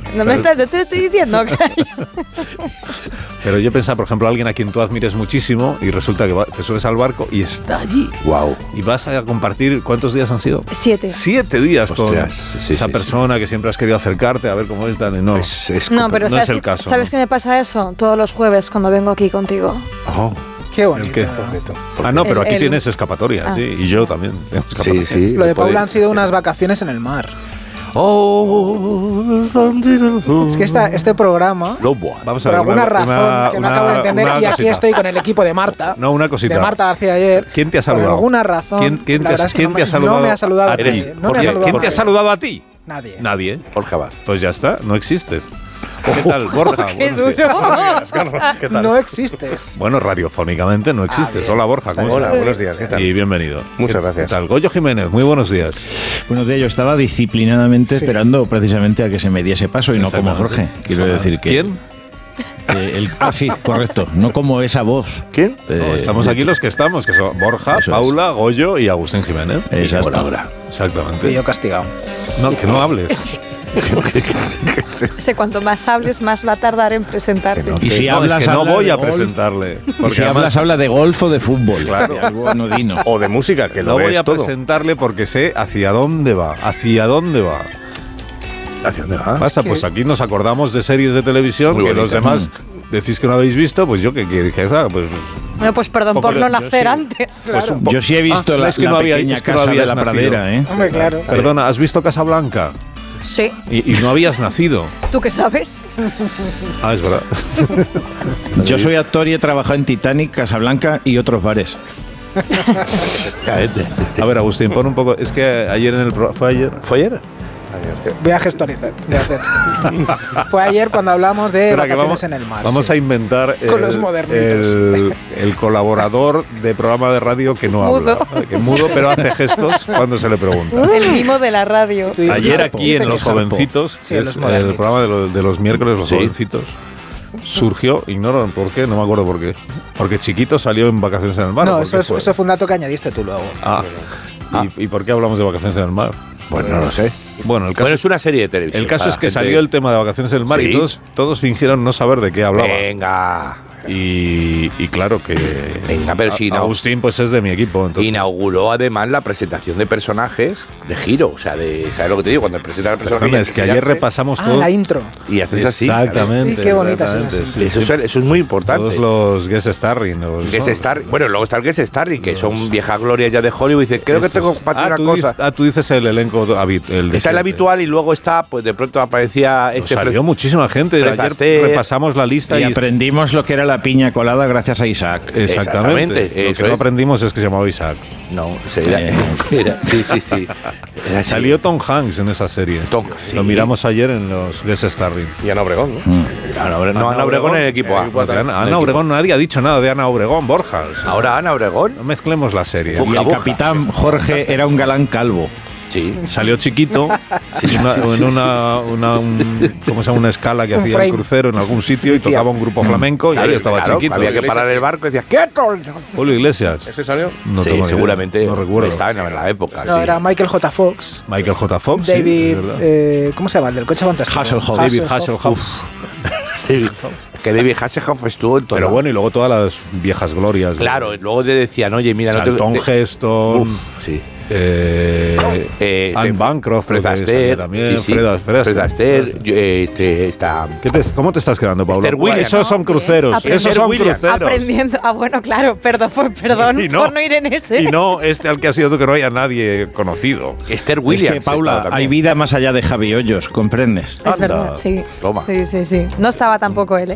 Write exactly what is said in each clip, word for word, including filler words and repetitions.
No me estás, no te estoy diciendo. Pero yo pensaba, por ejemplo, alguien a quien tú admires muchísimo y resulta que va, te subes al barco y está allí. Wow. Y vas a compartir, ¿cuántos días han sido? Siete. Siete días Hostias, con sí, esa sí, persona sí. que siempre has querido acercarte a ver cómo es. Dan, no, Es, es No, pero no ¿sabes, es el caso. ¿sabes ¿no? qué me pasa eso? Todos los jueves cuando vengo aquí contigo. Oh. Qué bonito. ¿El qué? Bonito. Ah, no, pero El- aquí el- tienes escapatoria, Ah. sí, y yo también tengo Sí, escapatoria. sí. Lo de puede- Paula han sido unas vacaciones en el mar. Oh, Es que esta, este programa, Lobo. Vamos a por ver, alguna una- razón una- que no una- acabo de entender, una y aquí cosita. estoy con el equipo de Marta. No, una cosita. De Marta García ayer. ¿Quién te ha saludado? Por alguna razón. ¿Quién, quién la te, verdad ha, es que quién no te ha me- saludado? No me ha saludado a ti? nadie. No me ha Oye, saludado ¿quién te ha nadie. saludado a ti? Nadie. Nadie. Borja Bar. Pues ya está, no existes. ¿Qué tal, Borja? ¡Qué Buenos días. duro! Buenos días, Carlos, ¿qué tal? No existes. Bueno, radiofónicamente no existes. bien. Hola, Borja, ¿cómo Hola, estás? buenos días, ¿qué tal? Y bienvenido. Muchas ¿Qué- gracias. ¿Qué tal? Goyo Jiménez, muy buenos días. Buenos días, yo estaba disciplinadamente Sí. esperando precisamente a que se me diese paso y no como Jorge. Quiero decir que... ¿Quién? que el, ah, sí, correcto. No como esa voz. ¿Quién? Eh, No, estamos aquí los que estamos, que son Borja, Eso es. Paula, Goyo y Agustín Jiménez. Exacto. Por ahora. Exactamente. Y yo castigado. No, que no hables. Sé cuanto más hables, más va a tardar en presentarte. Y si no, hablas, es que no habla voy de a golf. presentarle. Y Porque si además hablas, habla de golf o de fútbol. Claro. De algo anodino. O de música, que lo no voy ves a todo. presentarle porque sé hacia dónde va. Hacia dónde va. ¿Hacia dónde vas? Pasa, que- pues aquí nos acordamos de series de televisión Muy que los bonita. demás decís que no habéis visto, pues yo que quiero que haga, pues Bueno, pues perdón Poco por de- no yo nacer sí. antes. Pues un po- Yo sí he visto Ah, la, es que la no había- pequeña es que no casa de habías la nacido. pradera, ¿eh? Hombre, claro. Perdona, ¿has visto Casablanca? Sí. Y, y no habías nacido. ¿Tú qué sabes? Ah, es verdad. Yo soy actor y he trabajado en Titanic, Casablanca y otros bares. A ver, Agustín, pon un poco. Es que ayer en el pro- fue ayer. ¿Fue ayer? Voy a gestorizar. voy a hacer. Fue ayer cuando hablamos de Espera, que vacaciones vamos, en el mar. vamos sí. a inventar Con el, los modernitos. el, el colaborador de programa de radio que no Mudo. habla. Que mudo, pero hace gestos cuando se le pregunta. El mimo de la radio. Sí, Ayer Zarpo. aquí en Dice Los que Zarpo. Jovencitos, Sí, que en es los el modernitos. programa de los, de los miércoles, Los Sí. Jovencitos, surgió, ignoro por qué, no me acuerdo por qué, porque Chiquito salió en Vacaciones en el Mar. No, ¿por eso, qué es, fue? eso fue un dato que añadiste tú luego. Ah. ¿Y, ¿Y por qué hablamos de Vacaciones en el Mar? Pues no lo sé. Bueno, el caso, Bueno, es una serie de televisión. el caso para es que gente- salió el tema de Vacaciones en el Mar Sí. y todos, todos fingieron no saber de qué hablaba. Venga. Y, y claro que Venga, pero si A- no- Agustín pues es de mi equipo. Entonces, Inauguró además la presentación de personajes de giro. O sea, de, ¿sabes lo que te digo? Cuando presenta el personaje. Perdona, y es que girarse, ayer repasamos Ah, todo. la intro. Y haces así. Exactamente. Sí, qué bonita es exactamente, esa. sí, Eso, sí. es, eso es muy importante. Todos los guest starring. los- Guest Star, bueno, luego está el Guest Starring, que Los- son viejas glorias ya de Hollywood. Y dice, creo que Estos- tengo para ti ah, una tú cosa. Dices, ah, tú dices el elenco habi- el de Está el siempre. habitual y luego está, pues de pronto aparecía Pues este. salió Fred- muchísima gente. Fred Ayer Astaire. repasamos la lista Y y, aprendimos lo que era la piña colada gracias a Isaac. exactamente. Exactamente, Lo eso que no es. aprendimos es que se llamaba Isaac. No, se era, Eh. era- sí, sí, sí. Era así. Salió Tom Hanks en esa serie. Tom, sí. Lo miramos ayer en los guest starring. Y Ana Obregón, ¿no? Mm. Ana Obregón, no, Ana Obregón en el equipo A. Pues de Ana, En el Ana equipo. Obregón, nadie ha dicho nada de Ana Obregón, Borja. Ahora Ana Obregón. No mezclemos la serie. Y el capitán Jorge era un galán calvo. Sí. Salió chiquito en una, en una, una- un- ¿cómo se llama? Una escala que Un hacía frame. el crucero en algún sitio y tocaba un grupo flamenco y ahí Claro, estaba claro, chiquito. había que parar el barco y decía, ¡quieto! Julio Iglesias. ¿Ese salió? No sí, tengo ni idea. seguramente No recuerdo. estaba en la época. No, sí. era Michael J. Fox. Michael J. Fox. sí, David. es verdad. eh, ¿Cómo se llama? El del coche fantástico. Hasselhoff. David Hasselhoff. Sí, que David Hasselhoff estuvo en todo. Pero bueno, y luego todas las viejas glorias. de- Claro, luego te decían, oye, mira, no te. Charlton te- Heston. Uf, sí. eh, Eh, Anne este, Bancroft. Fred creo que Astaire, salía también. sí, sí, Fred, Fred Fred Astaire. Astaire, yo, eh, este, está. ¿Qué te- ¿Cómo te estás quedando, Pablo? Esther Williams. Esos son cruceros. Aprender. Esos son Williams. cruceros. Aprendiendo. Ah, bueno, claro, perdón, por- perdón Y no- por no ir en ese. Y no este al que has sido tú, que no haya nadie conocido. Esther Williams. Es que, Paula, estaba también. hay vida más allá de Javi Hoyos, ¿comprendes? Es Anda. verdad, sí. Toma. Sí, sí, sí. No estaba tampoco él, ¿eh?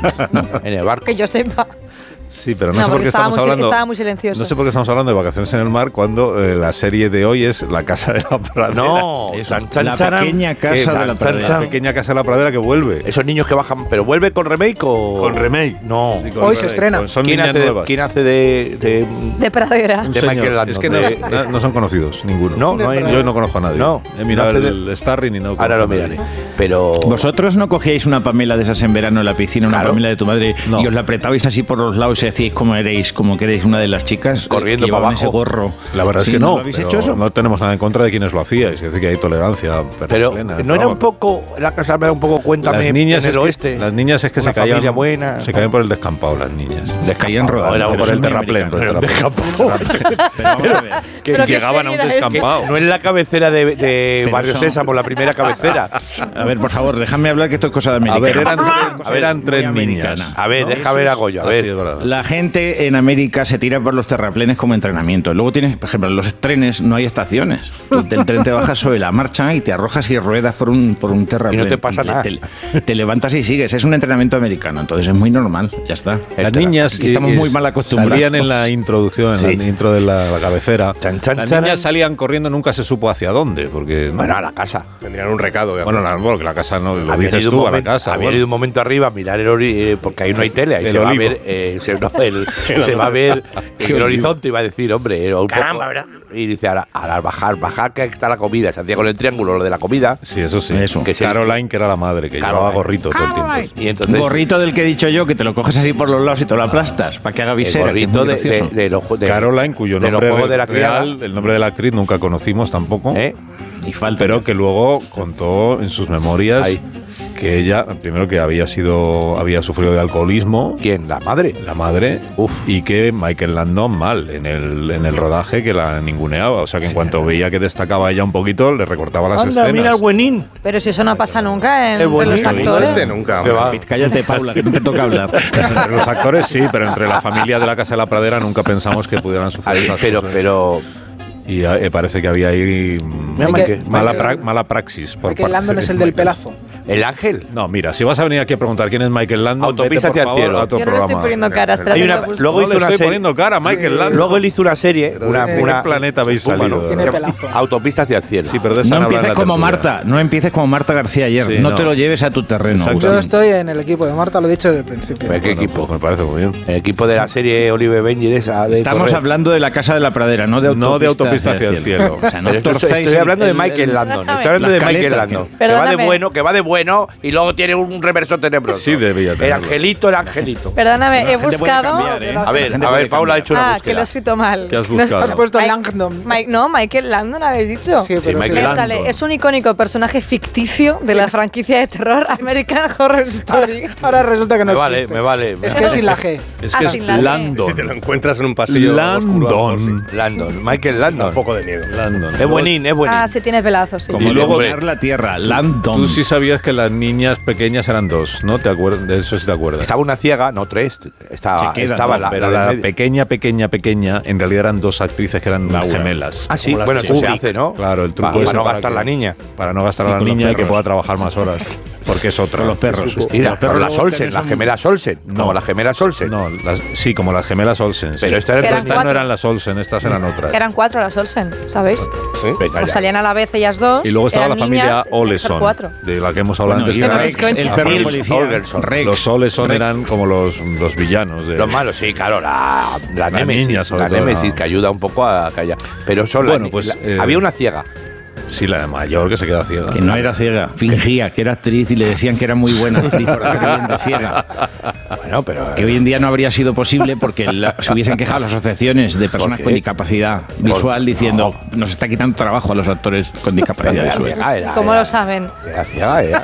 En el barco. Que yo sepa. Sí, pero no, No, sé por porque qué estaba estamos muy si- hablando. estaba muy silencioso. No sé por qué estamos hablando de Vacaciones en el Mar cuando eh, la serie de hoy es La Casa de la Pradera. No, Eso, chan, chan, la charan, pequeña casa que de chan, la chan, pradera. La chan. pequeña Casa de la Pradera que vuelve. Esos niños que bajan, pero vuelve con remake o. Con remake. No. Sí, con Hoy se remake. estrena. Pues son ¿Quién niñas hace, de, nuevas. ¿Quién hace de. de- De pradera. Un de señor. Michael Landon? Es que no, De- no- no son conocidos, ninguno. No, no hay. Yo no conozco a nadie. No, He mirado no hace el Starring y no conozco Ahora lo a nadie. miraré. Pero. ¿Vosotros no cogíais una Pamela de esas en verano en la piscina, una Claro. Pamela de tu madre, No. y os la apretabais así por los lados y se decíais cómo erais, como que erais una de las chicas Corriendo que para llevaban abajo. ese gorro. La verdad Sí, es que no, ¿no lo habéis pero hecho eso? no tenemos nada en contra de quienes lo hacíais, es decir, que hay tolerancia Pero plena, no era vamos. un poco, la casa era un poco, cuéntame, Las niñas en es el que, oeste. las niñas es que una se caían, familia buena. se caían por el descampado las niñas. Les caían rodando. Era pero por eso el es muy terraplén, por el americano. terraplén. Pero vamos a ver. Que ¿Pero qué llegaban a un serie era esa? descampado. No es la cabecera de, de Pero Barrio eso- Sésamo, la primera cabecera. A ver, por favor, déjame hablar que esto es cosa de A americano. ver, eran, A ver, eran tres muy niñas. americana. A ver, ¿No? deja Eso ver a es- Goyo, a Así ver. es verdad. La gente en América se tira por los terraplenes como entrenamiento. Luego tienes, por ejemplo, en los trenes no hay estaciones. Tú, el tren te bajas sobre la marcha y te arrojas y ruedas por un, por un terraplén. Y no te pasa nada. Te, te levantas y sigues. Es un entrenamiento americano, entonces es muy normal. Ya está. Las niñas Aquí estamos eh, muy mal acostumbrados. salían en la introducción, en Sí. la intro de la, la cabecera. Chan, chan, Las charan. niñas salían corriendo, nunca se supo hacia dónde, porque Bueno, a la casa. Tendrían un recado. de bueno, la, porque la casa no lo Habían dices ido tú un a la momento- casa. Habían bueno. ido un momento arriba a mirar el ori eh, porque ahí no hay tele, ahí El se va a olivo. ver, eh, se, no, el- se va a ver el horizonte, iba a decir, hombre, era un Caramba, poco- ¿verdad? Y dice, ahora, ahora bajar, bajar que está la comida, se hacía con el triángulo lo de la comida. Sí, eso sí. Eso. Que Caroline, que era la madre, que Caroline. llevaba gorrito todo el tiempo. Y entonces Gorrito del que he dicho yo, que te lo coges así por los lados y te lo aplastas para que haga el visera. que es gorrito muy de, de, gracioso. de los ju- de- Caroline, cuyo de los nombre juegos de la real, criada, el nombre de la actriz nunca conocimos tampoco, ¿eh? Y falta. pero que luego contó en sus memorias Ahí. que ella, primero que había sido, había sufrido de alcoholismo, ¿Quién? La madre. la madre, Uf. y que Michael Landon mal en el, en el rodaje, que la ninguneaba. O sea, que en cuanto veía que destacaba ella un poquito, le recortaba las Anda, escenas. mira el buenín. Pero si eso no pasa nunca en, Es entre los bonito. actores. Este nunca. Que va. Cállate, Paula, que no te toca hablar. Entre los actores sí, pero entre la familia de la Casa de la Pradera nunca pensamos que pudieran suceder Ahí, esas pero, cosas. pero Y eh, parece que había ahí mm, Mira, Michael- Michael- mala, Michael- pra- mala praxis. Por Michael parte Landon de es el del Michael. pelazo. el ángel. No, mira, si vas a venir aquí a preguntar quién es Michael Landon, Autopista vete, por hacia el favor, cielo. a otro Yo no le estoy programa. poniendo cara, espérate Hay que una- lo busco. luego No hizo le una estoy serie. poniendo cara a Michael Landon. Luego él hizo una serie, una, ¿De una qué planeta habéis Búfalo. salido? Tiene Que- pelazo. Autopista hacia el cielo. Sí, pero de esa No no hablan en empieces la como tertulia. Marta, no empieces como Marta García ayer. Sí, no, no. te lo lleves a tu terreno. Exacto. Agustín. Yo estoy en el equipo de Marta, lo he dicho desde el principio. ¿Qué Bueno, equipo? pues me parece muy bien. El equipo de la serie Olive Benji de esa. De Estamos correr. hablando de la Casa de la Pradera, no de autopista, No de autopista hacia el cielo. O sea, no Pero esto- torcéis estoy el- hablando de el- Michael el- Landon. Estoy Perdóname. hablando de La Michael caleta, Landon. que- Que va de Perdóname. bueno, que va de bueno y luego tiene un reverso tenebroso. Sí, debía El tenerlo. angelito, el angelito. Perdóname, La he gente puede buscado. cambiar, ¿eh? A La ver, gente a puede ver, Paula ha cambiar. hecho una Ah, que lo he búsqueda. escrito mal. ¿Qué has No es- buscado? Has puesto Mike- Langdon. Mike- no, Michael Landon habéis dicho. Sí, pero Michael Me sí. Landon. sale, es un icónico personaje ficticio de la franquicia de terror American Horror Story. Ahora resulta que no Me vale, existe. me vale. Es que es sin la G. Es Ah, que sin es la G. Landon. Si te lo encuentras en un pasillo oscuro, a lo mejor sí. Landon. Landon, Michael Da Landon. un poco de miedo. Landon. Es buenín, es buenín. Ah, sí tiene pelazos, sí. Como Y luego- dominar la tierra, Landon. Tú sí sabías que las niñas pequeñas eran dos, ¿no? ¿Te acuerdas? De eso sí te acuerdas. Estaba una ciega, no tres. Estaba, Se quedan estaba dos, la, Pero la la del medio. pequeña, pequeña, pequeña, en realidad eran dos actrices que eran Laura. gemelas. Ah, sí, Como las bueno, eso se Kubrick. hace, ¿no? Claro, el truco Para, ese para no para gastar que- la niña. Para no gastar a Y la con los niña y que perros. pueda trabajar más horas. Porque es otra. Con los perros. Mira, Los perros pero las luego Olsen, tenés las un- gemelas Olsen. No. Como las gemelas Olsen. No, las- sí, como las gemelas Olsen. sí. Pero esta era el Eran Estas cuatro. no eran las Olsen, estas eran otras. Eran cuatro las Olsen, ¿sabéis? Venga, O ya. salían a la vez ellas dos. Y luego estaba eran la familia niñas, eran Oleson, cuatro. de la que hemos hablado Bueno, antes. y que no era- es coño. el perro Nils policía. Holgersson. Rex. Los Oleson Rex. eran como los, los villanos. De, Los malos, sí, claro, la, la Las Némesis, niñas, sobre la todo, Némesis no. que ayuda un poco a callar. Pero son las Bueno, ni- pues, la- eh, había una ciega. Sí, la de mayor que se queda ciega. Que no era ciega, fingía que era actriz y le decían que era muy buena actriz por hacer bien de ciega. Bueno, pero Que hoy en día no habría sido posible porque la- se hubiesen quejado las asociaciones de personas qué? con discapacidad visual diciendo nos está quitando trabajo a los actores con discapacidad era visual. ciega, era, ¿Cómo era- lo saben? Era ciega, era.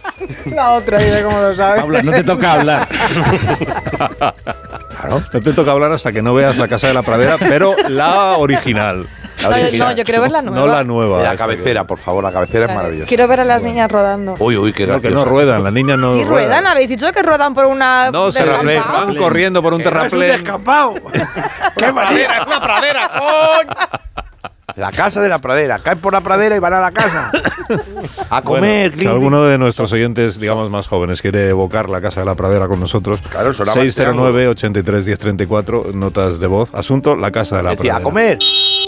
La otra idea, como lo sabes. Paula, no te toca hablar. Claro. No te toca hablar hasta que no veas la Casa de la Pradera, pero la original. La No, yo- original. no, yo quiero ver la nueva. No la nueva. La esta cabecera, por favor, la cabecera es Vale. maravillosa. Quiero ver a las niñas rodando. Uy, uy, qué que- No, que no graciosa. ruedan, las niñas no Sí, ruedan. Habéis dicho que ruedan por una. No, se descampado. terraplén. van corriendo por un Que no es un terraplén. descampado. ¡Qué pradera! ¡Es una pradera, coño! La casa de la pradera. Caen por la pradera y van a la casa. A comer, Bueno, si alguno de nuestros oyentes, digamos más jóvenes, quiere evocar la Casa de la Pradera con nosotros, Claro, sonaba el seis cero nueve, ochenta y tres, diez treinta y cuatro, notas de voz. Asunto, la Casa de la Decía, a Pradera. comer.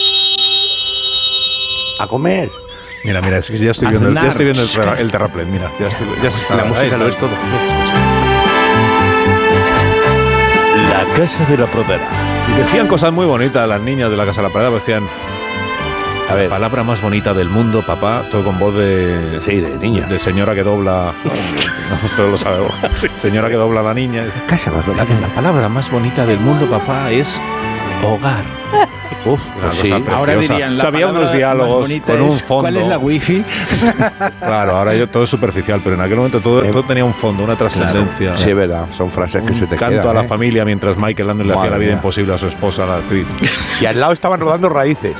A comer. Mira, mira, es que ya estoy A viendo, el, ya cenar. estoy viendo el, terra- el terraplén, mira, ya, estoy- ya se está. La ahí música está. lo es todo. Mira, escucha. La casa de la pradera. Y decían cosas muy bonitas las niñas de la Casa de la Pradera, decían, A ver. La palabra más bonita del mundo, papá, todo con voz de... Sí, de niña. De señora que dobla... No, esto lo sabe. Señora que dobla a la niña. Casa más bonita. La palabra más bonita del mundo, papá, es hogar. Uf, una Pues cosa sí. preciosa. Ahora dirían, O la sea, había palabra unos diálogos más bonita con un es, fondo. ¿cuál es la wifi? Claro, ahora yo todo es superficial, pero en aquel momento todo, todo tenía un fondo, una trascendencia. Sí, es verdad. Son frases que Un se te canto quedan, a la ¿eh? familia mientras Michael Landon le hacía Madre la vida mía. imposible a su esposa, la actriz. Y al lado estaban rodando Raíces.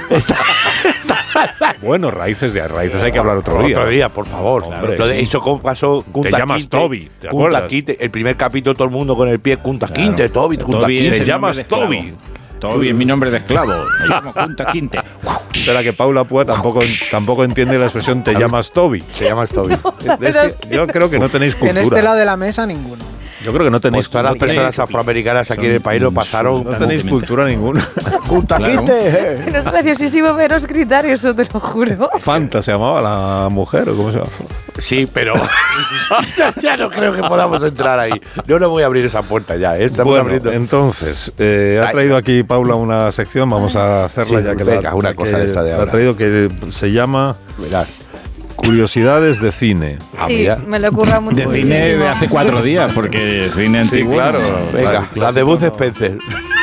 Bueno, raíces de raíces hay que hablar otro día. Otro día, por favor. Hombre, Lo de sí. eso como pasó Kunta llamas Kinte. Toby, ¿te Kunta acuerdas? Kinte, el primer capítulo todo el mundo con el pie Kunta Claro. Kinte, Toby, Kunta Toby Kinte. es Te el llamas nombre de esclavo. Toby. Toby es mi nombre de esclavo. Me llamo Kunta Kinte. Espera, que Paula Púa tampoco, tampoco entiende la expresión te llamas Toby. Te llamas Toby. Es que yo creo que no tenéis En cultura. este lado de la mesa, ninguno. Yo creo que no tenéis Pues todas las cultura. personas afroamericanas aquí en el país lo pasaron. No tenéis cultura ninguna. Kunta Claro. Kinte. Pero es graciosísimo veros gritar eso, te lo juro. Fanta se llamaba la mujer, ¿o cómo se llama? Sí, pero ya no creo que podamos entrar ahí. Yo no voy a abrir esa puerta ya. ¿eh? Estamos Bueno, abriendo. entonces, eh, ha Ay. traído aquí Paula una sección, vamos a hacerla Sí, ya que venga, la, una que cosa de esta de la ahora. ha traído que se llama Verás. Curiosidades de cine. Ah, Sí, mira. me lo ocurra mucho. De cine de muchísimo. hace cuatro días, porque cine Sí, antiguo. claro. Venga, Claro, la de Bud no. Spencer.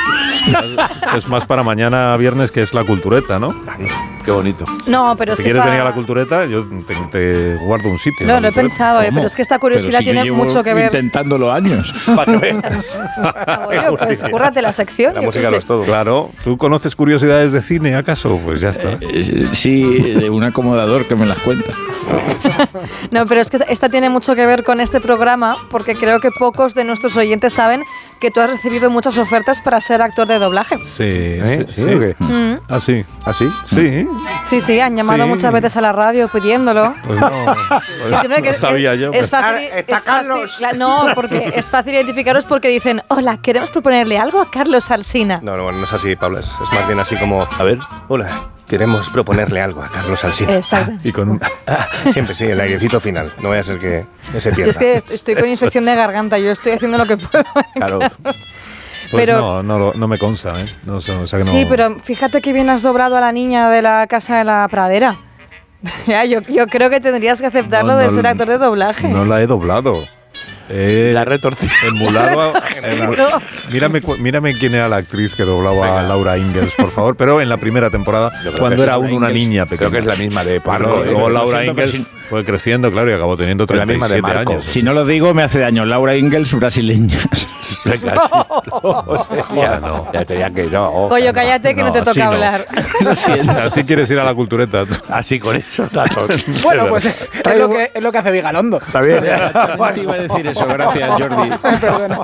Es más para mañana viernes, que es la cultureta, ¿no? Ay, qué bonito. No, pero es Si que quieres está- venir a la cultureta, yo te, te guardo un sitio. No, en lo la he cultureta. pensado, eh, ¿Cómo? pero es que esta Pero curiosidad si yo tiene llevo mucho que ver. intentándolo años. Para que veas. Oye, pues cúrrate la sección. La yo música qué lo sé. es todo. Claro, ¿tú conoces curiosidades de cine, acaso? Pues ya está. Eh, Sí, de un acomodador que me las cuenta. No, pero es que esta tiene mucho que ver con este programa, porque creo que pocos de nuestros oyentes saben que tú has recibido muchas ofertas para ser actor de doblaje. Sí, ¿Eh? sí, ¿Sí o qué? Mm. ¿Ah, sí? ¿Así? Sí. Sí, sí, han llamado Sí. muchas veces a la radio pidiéndolo. Pues no, Y pues siempre que no sabía es, yo. Es pero- fácil, Ah, está es fácil- Carlos. cla- no, porque es fácil identificaros porque dicen, hola, queremos proponerle algo a Carlos Alsina. No, no, no es así, Pablo. Es, es más bien así como, a ver, hola, queremos proponerle algo a Carlos Alsina. Exacto. Y con un... Ah, siempre sí, el airecito final. No vaya a ser que se Yo pierda. es que est- estoy con infección de garganta, yo estoy haciendo lo que puedo. Claro. Pues pero- no, no, lo- no me consta, ¿eh? No sé, o sea que no... Sí, pero fíjate que bien has doblado a la niña de la casa de la pradera. Ya, yo, yo creo que tendrías que aceptarlo No, de no, ser actor de doblaje. No la he doblado. Eh, La retorcida. emulado a- emu- mírame, cu- mírame quién era la actriz que doblaba a Laura Ingalls, por favor. Pero en la primera temporada, Yo creo cuando que es era Laura aún una Ingalls. niña pequeña. Creo que es la misma de Claro, Pablo. luego lo Laura siento, pero Ingalls si- fue creciendo, claro, y acabó teniendo Pero la treinta y misma de siete Marco. años. Si no lo digo, me hace daño. Laura Ingalls, brasileña. Venga, sí. Ya, no. Ya tenía que no. Coño, cállate que no, No, te toca así no. hablar. Lo siento. Así quieres ir a la cultureta. Así con esos datos. Bueno, pues es, es lo que, es lo que hace Vigalondo. Está bien. Te iba a decir eso, gracias, Jordi. Perdona.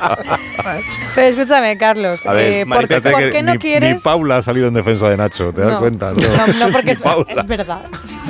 Pero escúchame, Carlos, A ver, eh, ¿por, Marita, por que qué no ni, quieres...? Ni Paula ha salido en defensa de Nacho, ¿te das No. cuenta? No, no, porque es, Paula. es verdad.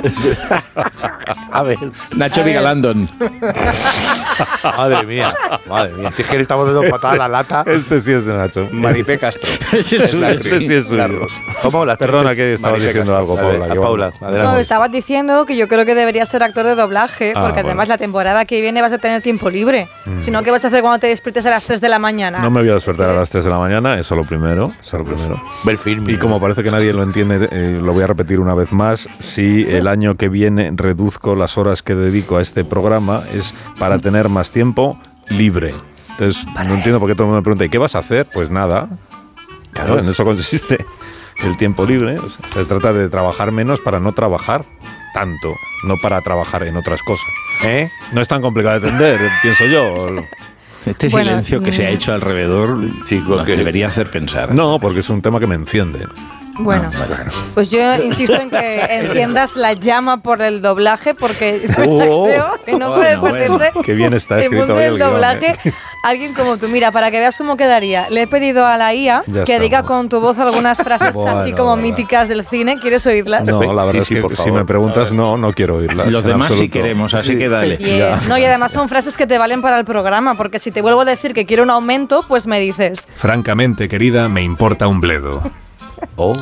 A ver. Nacho A ver. Vigalandon. Madre mía. Madre mía. Si es que le estamos dando patada a la lata. Este sí es de Nacho. Maripé Castro. Ese es suyo. Ese sí es suyo. Carlos. ¿Cómo las Perdona tres? que estabas Maripé diciendo Castro. algo, A ver, Paula. a que Paula, vamos. No, adelante. estabas diciendo que yo creo que deberías ser actor de doblaje, Ah, porque bueno. además la temporada que viene vas a tener tiempo libre. Si no, ¿qué vas a hacer cuando te despiertes a las tres de la mañana? No me voy a despertar a las tres de la mañana, eso lo primero. Eso lo primero. Ver film. Y como parece que nadie lo entiende, eh, lo voy a repetir una vez más. Si el año que viene reduzco las horas que dedico a este programa, es para tener más tiempo libre. Entonces, no entiendo por qué todo el mundo me pregunta, ¿y qué vas a hacer? Pues nada. Claro, en eso consiste el tiempo libre. O sea, se trata de trabajar menos para no trabajar tanto, no para trabajar en otras cosas. ¿Eh? No es tan complicado de entender, pienso yo. Este Bueno, silencio que se ha mm. hecho alrededor Sí, nos que- debería hacer pensar. No, porque es un tema que me enciende. Bueno, pues yo insisto en que enciendas la llama por el doblaje, porque Oh. creo que no puede Bueno, perderse Qué bien está el escrito mundo hoy el del guión, doblaje. ¿eh? Alguien como tú, mira, para que veas cómo quedaría, le he pedido a la I A Ya que diga estamos. con tu voz algunas frases Bueno, así como bueno. míticas del cine. ¿Quieres oírlas? No, la verdad Sí, es sí, que por si favor. me preguntas, no, no quiero oírlas. Los en demás sí absoluto. queremos, así Sí, que dale. Yeah. No, y además son frases que te valen para el programa, porque si te vuelvo a decir que quiero un aumento, pues me dices. Francamente, querida, me importa un bledo. Oh.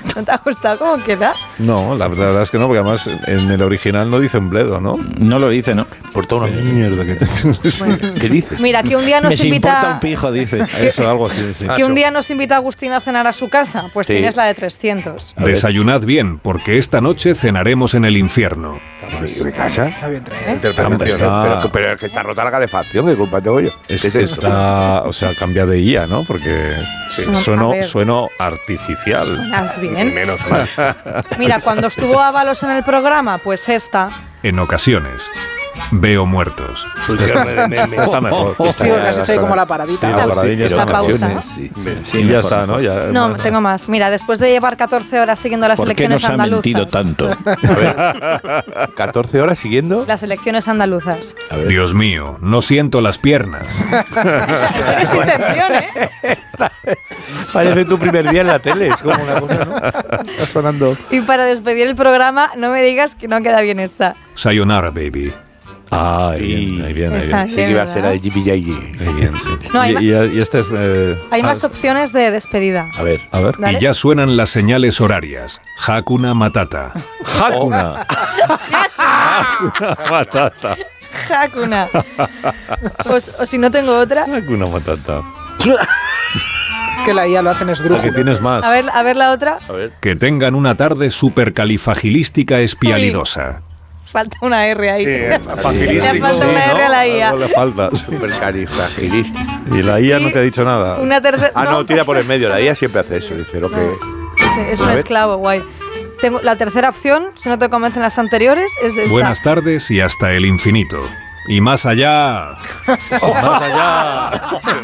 ¿No te ha gustado cómo queda? No, la verdad es que no, porque además en el original no dice un bledo, ¿no? No lo dice, ¿no? Por toda una mierda que te... ¿Qué dice? Mira, que un día nos Me importa invita... un pijo, dice. Eso, algo así, sí. Que un día nos invita Agustín a cenar a su casa, pues Sí. tienes la de trescientos. Desayunad bien, porque esta noche cenaremos en el infierno. ¿Mi casa? Está bien traído. Interpretación. Está- Pero, pero es que está rota la calefacción, ¿qué culpa tengo yo? Es, ¿Qué es eso? está- o sea, cambia de I A, ¿no? Porque No, sueno, a ver. sueno artificial. Suenas bien. Menos mal. Mira, cuando estuvo Ábalos en el programa, pues esta. En ocasiones, veo muertos. Su cierre de meme. Está mejor. Sí, porque has hecho ahí como la paradita. Sí, ¿no? la paradilla La está pausa, mejor. ¿no? Sí. Sí, Y ya mejor, está, mejor. ¿no? Ya, No, tengo más. Mira, después de llevar catorce horas siguiendo las ¿Por qué elecciones nos ha andaluzas. mentido tanto? catorce horas siguiendo. Las elecciones andaluzas. Dios mío, no siento las piernas. Tienes intención, ¿eh? Parece tu primer día en la tele, es como una cosa, ¿no? Está sonando. Y para despedir el programa, no me digas que no queda bien esta. Sayonara, baby. Ah, ahí bien, ahí bien, ahí Está bien. Sí que iba a ser la de ¿verdad? Jimmy J. Ahí bien, sí. No, hay y, y, y este es... eh, Hay ah, más opciones de despedida. A ver. A ver. Dale. Y ya suenan las señales horarias. Hakuna Matata. Hakuna. Hakuna Matata. Hakuna. O, o si no tengo otra. Hakuna Matata. Es que la I A lo hacen Porque esdrújulo. tienes más. A ver, a ver la otra. A ver. Que tengan una tarde supercalifagilística espialidosa. Falta una R ahí. Sí, Le eh, facilístico. falta Sí, una ¿no? R a la I A. Algo le falta. Supercalifragilístico. Y la I A no te ha dicho nada. Una tercera. Ah, no, tira por el eso- medio. La I A siempre hace eso. Dice lo que. Sí, es un A ver. esclavo, guay. Tengo la tercera opción, si no te convencen las anteriores, es esta. Buenas tardes y hasta el infinito. Y más allá. Más allá.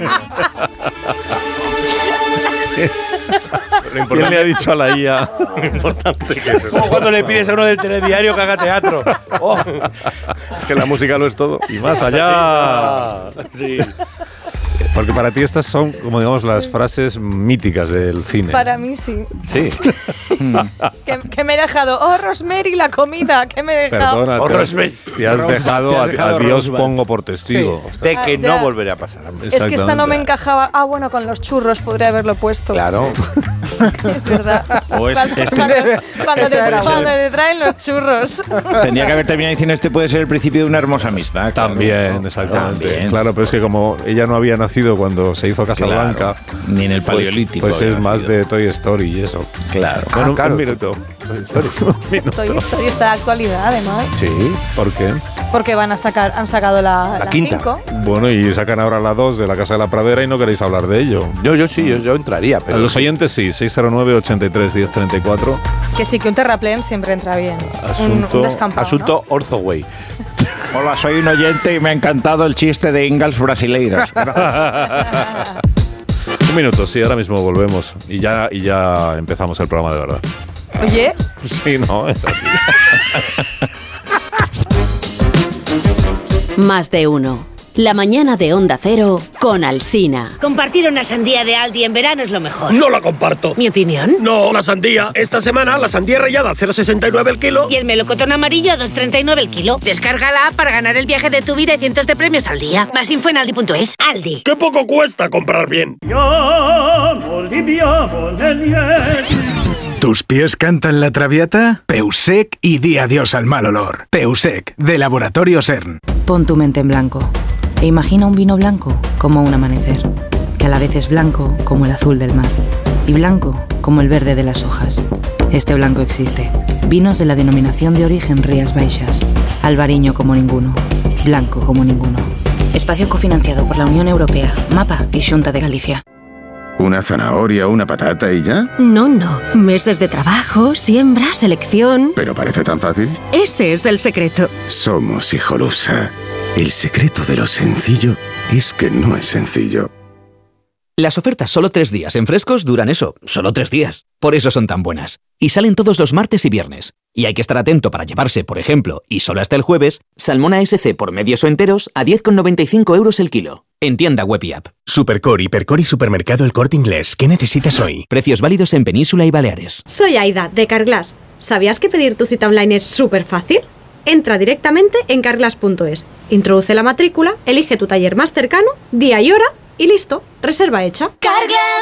Lo ¿Quién le ha importante, dicho a la I A? lo importante que es eso. Como cuando le pides a uno del telediario que haga teatro. Oh. Es que la música lo es todo. Y más allá. Sí. Porque para ti estas son, como digamos, las frases míticas del cine. Para mí sí. Sí. Que, que me he dejado, oh, Rosemary, la comida, que me he dejado. Perdona, Oh, te, has- Rosemary. te has Rosebud, dejado, te has a, dejado a Dios Rosebud. pongo por testigo. De que Ah, no ya. volverá a pasar. Es que esta no me Exactamente. encajaba. Ah, bueno, con los churros podría haberlo puesto. Claro. Es verdad. O es- cuando, este- cuando- cuando te, Esa era cuando buena. te traen los churros. Tenía que haber terminado diciendo este puede ser el principio de una hermosa amistad. claro. También, exactamente. También. Claro, pero es que como ella no había nacido cuando se hizo Casablanca, Claro. Ni en el pues, paleolítico. pues había es más nacido. de Toy Story y eso. Claro. Bueno, un- claro. un minuto. Un minuto. Toy Story está de actualidad, además. Sí. ¿Por qué? Porque van a sacar, han sacado la, La la quinta. cinco. Bueno, y sacan ahora la dos de la Casa de la Pradera y no queréis hablar de ello. Yo, yo sí, yo, yo entraría, A pero. los oyentes sí, seis cero nueve, ochenta y tres, diez treinta y cuatro. Que sí, que un terraplén siempre entra bien. Un, Asunto- un descampado, Asunto Orzoway. Hola, soy un oyente y me ha encantado el chiste de Ingalls brasileiras. Un minuto, sí, ahora mismo volvemos. Y ya, y ya empezamos el programa de verdad. ¿no? Oye, Sí, no, es así. Más de uno. La mañana de Onda Cero con Alsina. Compartir una sandía de Aldi en verano es lo mejor. No la comparto. ¿Mi opinión? No, la sandía. Esta semana la sandía rallada a cero coma sesenta y nueve el kilo. Y el melocotón amarillo a dos coma treinta y nueve el kilo. Descarga la app para ganar el viaje de tu vida y cientos de premios al día. Más info en aldi punto es. Aldi. ¡Qué poco cuesta comprar bien! ¿Tus pies cantan la traviata? Peusec y di adiós al mal olor. Peusec, de Laboratorio CERN. Pon tu mente en blanco e imagina un vino blanco como un amanecer, que a la vez es blanco como el azul del mar y blanco como el verde de las hojas. Este blanco existe. Vinos de la denominación de origen Rías Baixas. Albariño como ninguno. Blanco como ninguno. Espacio cofinanciado por la Unión Europea, MAPA y Xunta de Galicia. ¿Una zanahoria, una patata y ya? No, no. Meses de trabajo, siembra, selección. ¿Pero parece tan fácil? Ese es el secreto. Somos Hijolusa. El secreto de lo sencillo es que no es sencillo. Las ofertas solo tres días en Frescos duran eso, solo tres días. Por eso son tan buenas. Y salen todos los martes y viernes. Y hay que estar atento para llevarse, por ejemplo, y solo hasta el jueves, salmón A S C por medios o enteros a diez con noventa y cinco euros el kilo. En tienda web y app. Supercore, Hipercore y Supermercado El Corte Inglés. ¿Qué necesitas hoy? Precios válidos en Península y Baleares. Soy Aida, de Carglass. ¿Sabías que pedir tu cita online es súper fácil? Entra directamente en carglass punto es, introduce la matrícula, elige tu taller más cercano, día y hora y listo, reserva hecha. Carglass